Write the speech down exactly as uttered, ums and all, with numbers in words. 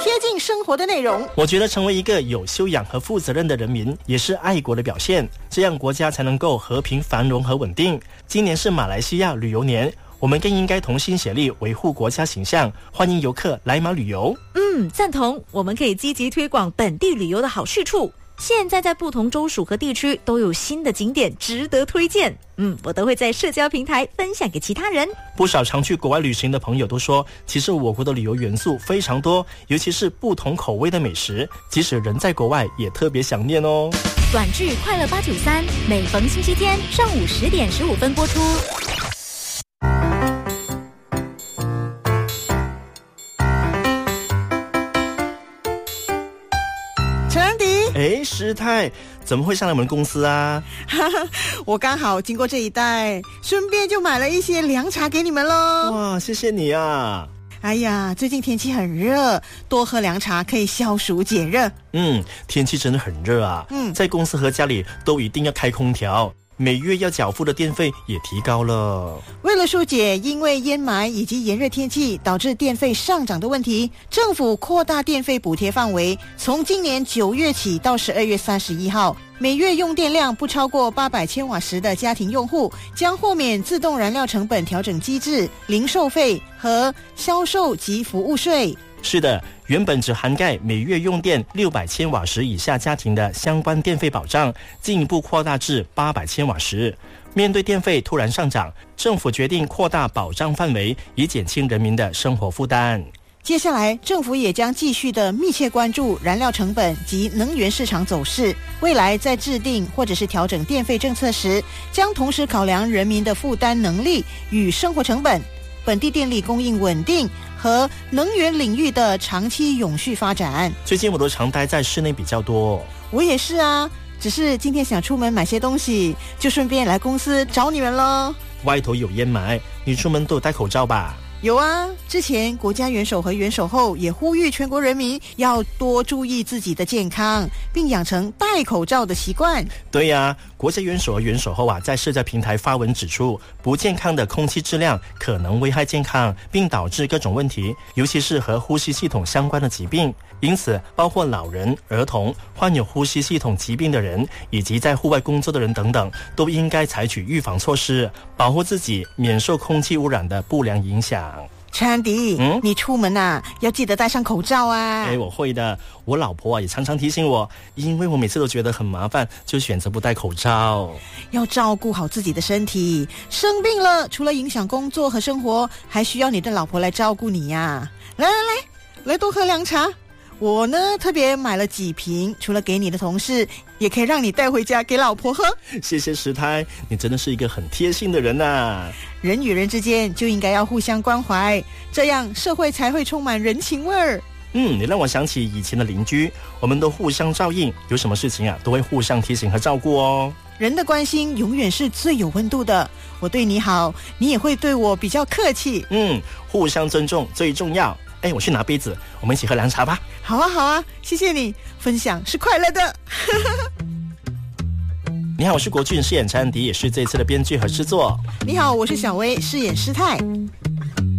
贴近生活的内容。 我觉得成为一个有修养和负责任的人民，也是爱国的表现，这样国家才能够和平繁荣和稳定。今年是马来西亚旅游年，我们更应该同心协力维护国家形象，欢迎游客来马旅游。 嗯，赞同。我们可以积极推广本地旅游的好去处。现在在不同州属和地区都有新的景点值得推荐，嗯，我都会在社交平台分享给其他人。 不少常去国外旅行的朋友都说，其实我国的旅游元素非常多，尤其是不同口味的美食，即使人在国外也特别想念哦。 短剧快乐八九三，每逢星期天上午十点十五分播出。 哎，师太，怎么会上来我们公司啊？ 我刚好经过这一带，顺便就买了一些凉茶给你们咯。 哇，谢谢你啊！ 哎呀，最近天气很热，多喝凉茶可以消暑解热。 嗯，天气真的很热啊。嗯，在公司和家里都一定要开空调。每月要缴付的电费也提高了。 为了疏解因为烟霾以及炎热天气导致电费上涨的问题，政府扩大电费补贴范围，从今年九月起到十二月三十一号，每月用电量不超过八百千瓦时的家庭用户将豁免自动燃料成本调整机制、零售费和销售及服务税。 是的，原本只涵盖每月用电六百千瓦时以下家庭的相关电费保障，进一步扩大至八百千瓦时。面对电费突然上涨，政府决定扩大保障范围，以减轻人民的生活负担。 接下来，政府也将继续的密切关注燃料成本及能源市场走势，未来在制定或者是调整电费政策时，将同时考量人民的负担能力与生活成本、本地电力供应稳定和能源领域的长期永续发展。 最近我都常待在室内比较多。 我也是啊，只是今天想出门买些东西，就顺便来公司找你们咯。 外头有烟霾，你出门都有戴口罩吧？ 有啊，之前国家元首和元首后也呼吁全国人民要多注意自己的健康，并养成戴口罩的习惯。 对呀、啊，国家元首和元首后啊，在社交平台发文指出，不健康的空气质量可能危害健康，并导致各种问题，尤其是和呼吸系统相关的疾病。因此，包括老人、儿童、患有呼吸系统疾病的人，以及在户外工作的人等等，都应该采取预防措施，保护自己免受空气污染的不良影响。 川迪，嗯，你出门啊要记得戴上口罩啊。 哎，我会的。我老婆啊也常常提醒我，因为我每次都觉得很麻烦，就选择不戴口罩。 要照顾好自己的身体，生病了除了影响工作和生活，还需要你的老婆来照顾你呀、啊。来来来，来多喝凉茶。我呢特别买了几瓶，除了给你的同事，也可以让你带回家给老婆喝。 谢谢石太，你真的是一个很贴心的人呐、啊。 人与人之间就应该要互相关怀，这样社会才会充满人情味儿。 嗯，你让我想起以前的邻居，我们都互相照应，有什么事情啊都会互相提醒和照顾哦。 人的关心永远是最有温度的，我对你好，你也会对我比较客气。 嗯，互相尊重最重要。哎，我去拿杯子，我们一起喝凉茶吧。 好啊好啊，谢谢你，分享是快乐的。 你好，我是国俊，饰演陈安迪，也是这一次的编剧和制作。 你好，我是小薇，饰演师太。